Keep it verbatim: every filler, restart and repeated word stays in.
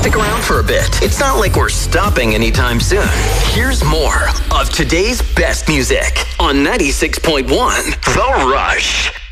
Stick around for a bit. It's not like we're stopping anytime soon. Here's more of today's best music on ninety-six point one The Rush.